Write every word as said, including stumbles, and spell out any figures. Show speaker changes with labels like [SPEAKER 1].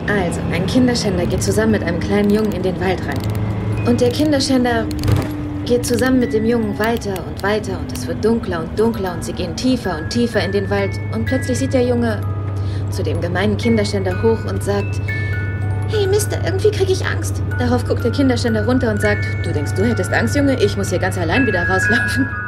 [SPEAKER 1] Also, ein Kinderschänder geht zusammen mit einem kleinen Jungen in den Wald rein. Und der Kinderschänder geht zusammen mit dem Jungen weiter und weiter und es wird dunkler und dunkler und sie gehen tiefer und tiefer in den Wald und plötzlich sieht der Junge zu dem gemeinen Kinderschänder hoch und sagt: Hey Mister, irgendwie kriege ich Angst. Darauf guckt der Kinderschänder runter und sagt: Du denkst, du hättest Angst, Junge? Ich muss hier ganz allein wieder rauslaufen.